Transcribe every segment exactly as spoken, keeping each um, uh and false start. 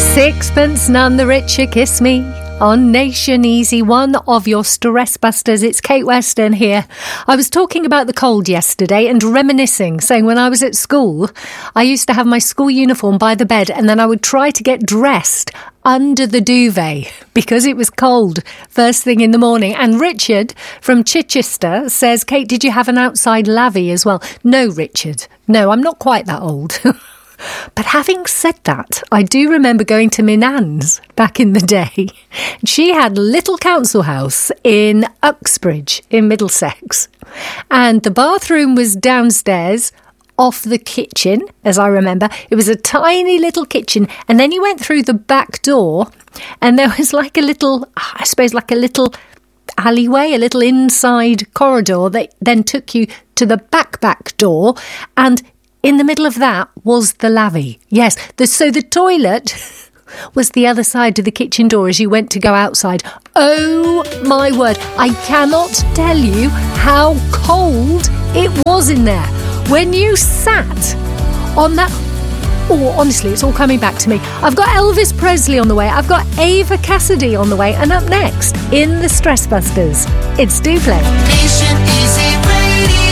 Sixpence none the richer, kiss me on Nation Easy, one of your stress busters. It's Kate Weston here. I was talking about the cold yesterday and reminiscing, saying when I was at school, I used to have my school uniform by the bed and then I would try to get dressed under the duvet because it was cold first thing in the morning. And Richard from Chichester says, Kate, did you have an outside lavvy as well? No, Richard. No, I'm not quite that old. But having said that, I do remember going to my nan's back in the day. She had a little council house in Uxbridge in Middlesex. And the bathroom was downstairs off the kitchen, as I remember. It was a tiny little kitchen. And then you went through the back door and there was like a little, I suppose like a little alleyway, a little inside corridor that then took you to the back back door. And in the middle of that was the lavvy. Yes, the, so the toilet was the other side of the kitchen door as you went to go outside. Oh my word, I cannot tell you how cold it was in there. When you sat on that... Oh, honestly, it's all coming back to me. I've got Elvis Presley on the way. I've got Ava Cassidy on the way. And up next, in the Stress Busters, it's Duplay. Nation Easy Radio.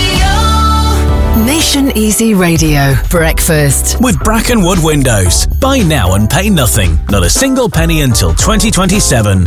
Nation Easy Radio Breakfast with Brackenwood Windows. Buy now and pay nothing. Not a single penny until twenty twenty-seven.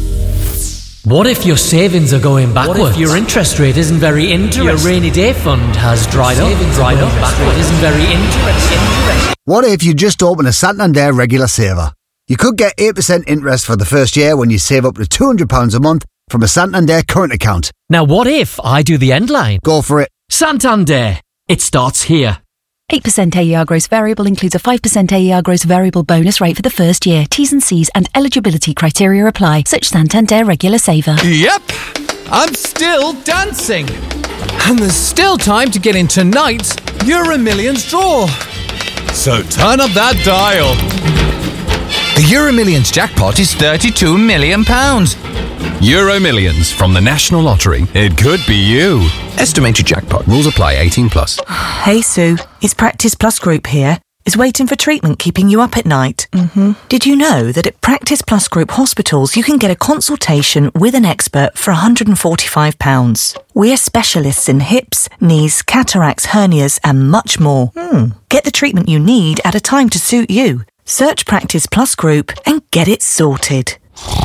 What if your savings are going backwards? What if your interest rate isn't very interesting? Your rainy day fund has dried up. Dried up. Backward isn't very interesting. What if you just open a Santander regular saver? You could get eight percent interest for the first year when you save up to two hundred pounds a month from a Santander current account. Now what if I do the end line? Go for it. Santander. It starts here. eight percent A E R gross variable includes a five percent A E R gross variable bonus rate for the first year. T's and C's and eligibility criteria apply. Such Santander regular saver. Yep, I'm still dancing. And there's still time to get in tonight's Euro Millions draw. So turn up that dial. The Euro Millions jackpot is thirty-two million pounds. Euro Millions from the National Lottery. It could be you. Estimated jackpot. Rules apply. eighteen plus. Hey Sue, it's Practice Plus Group here. Is waiting for treatment keeping you up at night? Mm-hmm. Did you know that at Practice Plus Group hospitals you can get a consultation with an expert for one hundred forty-five pounds? We're specialists in hips, knees, cataracts, hernias and much more. Hmm. Get the treatment you need at a time to suit you. Search Practice Plus Group and get it sorted.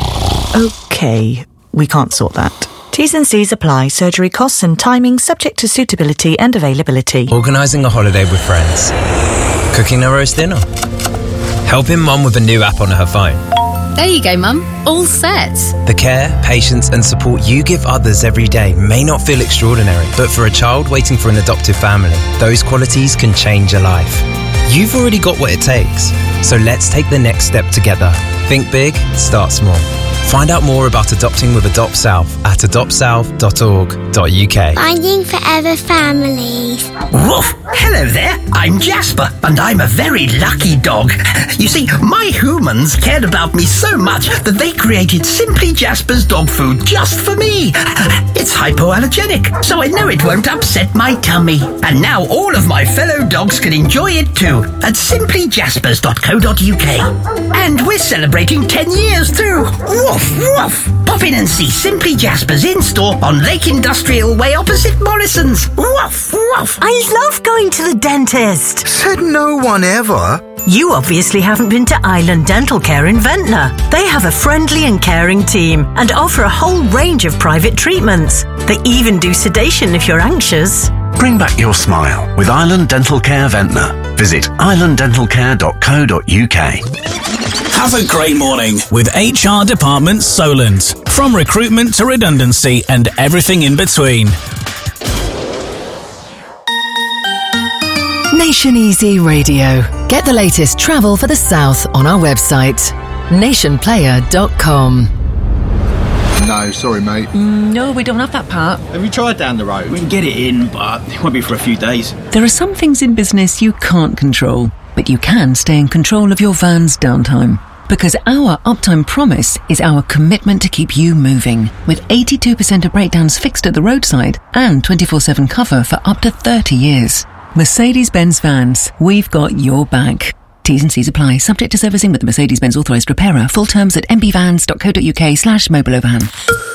OK, we can't sort that. T's and C's apply. Surgery costs and timing subject to suitability and availability. Organising a holiday with friends. Cooking a roast dinner. Helping mum with a new app on her phone. There you go, mum. All set. The care, patience and support you give others every day may not feel extraordinary, but for a child waiting for an adoptive family, those qualities can change a life. You've already got what it takes, so let's take the next step together. Think big, start small. Find out more about adopting with Adopt South at adopt south dot org dot U K. Finding Forever Families. Woof! Hello there, I'm Jasper, and I'm a very lucky dog. You see, my humans cared about me so much that they created Simply Jasper's dog food just for me. It's hypoallergenic, so I know it won't upset my tummy. And now all of my fellow dogs can enjoy it too at simply jaspers dot co dot U K. And we're celebrating ten years too. Woof! Woof! Pop in and see Simply Jasper's in-store on Lake Industrial Way opposite Morrison's. Woof! Woof! I love going to the dentist. Said no one ever. You obviously haven't been to Island Dental Care in Ventnor. They have a friendly and caring team and offer a whole range of private treatments. They even do sedation if you're anxious. Bring back your smile with Island Dental Care Ventnor. Visit island dental care dot co dot U K. Have a great morning with H R Department Solent. From recruitment to redundancy and everything in between. Nation Easy Radio. Get the latest travel for the South on our website, nation player dot com. No, sorry, mate. Mm, no, we don't have that part. Have you tried down the road? We can get it in, but it won't be for a few days. There are some things in business you can't control, but you can stay in control of your van's downtime. Because our uptime promise is our commitment to keep you moving, with eighty-two percent of breakdowns fixed at the roadside and twenty-four seven cover for up to thirty years. Mercedes-Benz Vans, we've got your back. T's and C's apply. Subject to servicing with the Mercedes-Benz authorised repairer. Full terms at m b vans dot co dot u k slash mobile overhand.